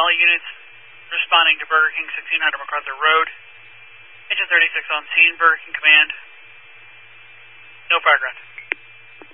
all units responding to Burger King 1600 MacArthur Road. Agent 36 on scene, Burger King Command.